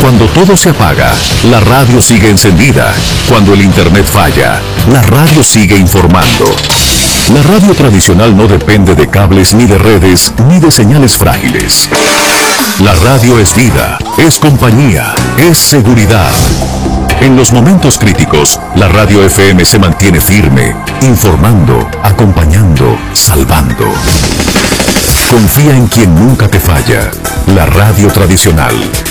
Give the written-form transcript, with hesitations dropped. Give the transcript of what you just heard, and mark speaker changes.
Speaker 1: Cuando todo se apaga, la radio sigue encendida. Cuando el internet falla, la radio sigue informando. La radio tradicional no depende de cables ni de redes ni de señales frágiles. La radio es vida, es compañía, es seguridad. En los momentos críticos, la radio FM se mantiene firme, informando, acompañando, salvando. Confía en quien nunca te falla. La radio tradicional.